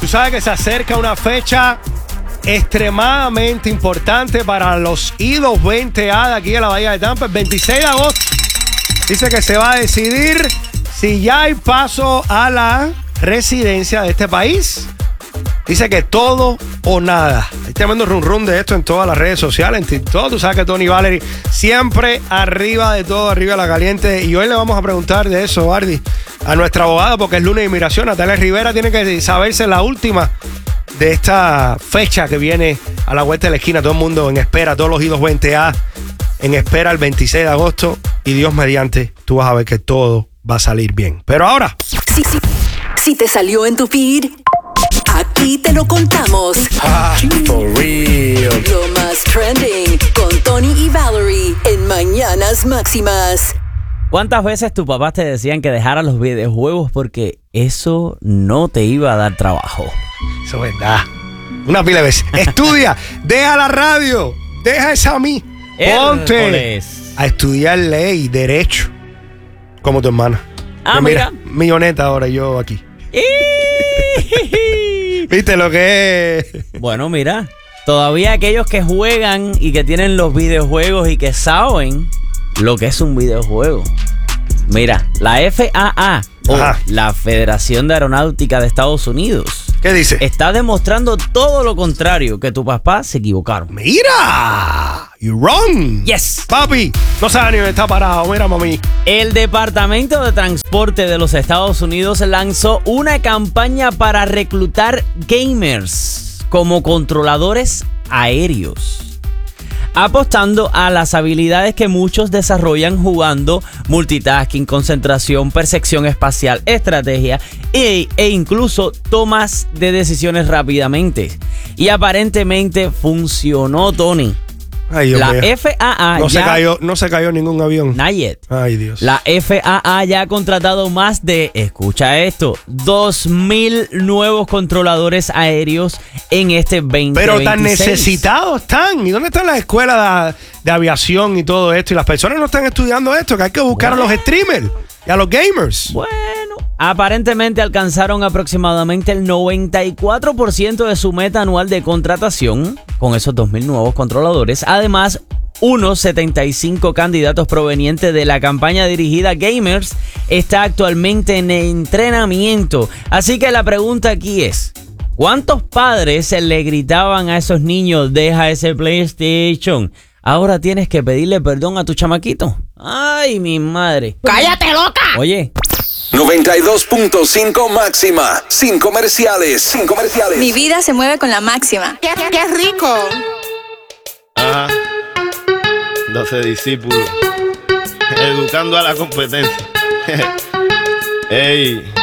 Tú sabes que se acerca una fecha extremadamente importante para los I-20A de aquí de la Bahía de Tampa. El 26 de agosto dice que se va a decidir si ya hay paso a la residencia de este país. Dice que todo o nada. Hay tremendo rum de esto en todas las redes sociales, en TikTok. Tú sabes que Tony Valery siempre arriba de todo, arriba de la caliente. Y hoy le vamos a preguntar de eso, Bardi, a nuestra abogada, porque es lunes de inmigración. Natalia Rivera tiene que saberse la última de esta fecha que viene a la vuelta de la esquina. Todo el mundo en espera, todos los I-20A en espera el 26 de agosto. Y Dios mediante, tú vas a ver que todo va a salir bien. Pero ahora... Si te salió en tu feed, aquí te lo contamos. For real. Lo más trending con Tony y Valerie en Mañanas Máximas. ¿Cuántas veces tus papás te decían que dejaras los videojuegos porque eso no te iba a dar trabajo? Eso es verdad. Una pila de veces. Estudia, deja la radio, deja esa a mí. Ponte Hércules. a estudiar ley, derecho, como tu hermana. Ah, Que mira. Milloneta ahora yo aquí. ¿Viste lo que es? Bueno, mira, todavía aquellos que juegan y que tienen los videojuegos y que saben lo que es un videojuego. Mira, la FAA, o Ajá. la Federación de Aeronáutica de Estados Unidos, ¿Qué dice? está demostrando todo lo contrario, que tu papá se equivocaron. ¡Mira! You're wrong. Yes. Papi, no sabe ni dónde está parado. Mira, mami. El Departamento de Transporte de los Estados Unidos lanzó una campaña para reclutar gamers como controladores aéreos, apostando a las habilidades que muchos desarrollan jugando: multitasking, concentración, percepción espacial, estrategia e incluso tomas de decisiones rápidamente. Y aparentemente funcionó, Tony. Ay, Dios La mío. FAA No se cayó ningún avión. Not yet. Ay, Dios. La FAA ya ha contratado más de, escucha esto, 2,000 nuevos controladores aéreos en este 2026. Pero tan necesitados están. ¿Y dónde están las escuelas de aviación y todo esto? Y las personas no están estudiando esto, que hay que buscar a los streamers y a los gamers. Bueno, aparentemente alcanzaron aproximadamente el 94% de su meta anual de contratación con esos 2,000 nuevos controladores. Además, unos 75 candidatos provenientes de la campaña dirigida a gamers está actualmente en entrenamiento. Así que la pregunta aquí es: ¿cuántos padres le gritaban a esos niños, deja ese PlayStation? Ahora tienes que pedirle perdón a tu chamaquito. Ay, mi madre. ¡Cállate, loca! Oye, 92.5 máxima, sin comerciales. Mi vida se mueve con la máxima. ¡Qué rico! Ajá. 12 discípulos. Educando a la competencia. Ey.